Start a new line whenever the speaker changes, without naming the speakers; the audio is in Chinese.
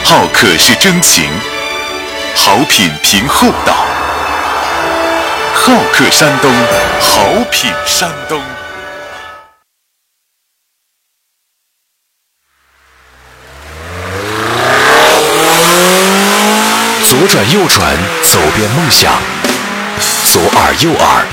好客是真情，好品凭厚道。好客山东，好品山东。左转右转，走遍梦想。左耳右耳，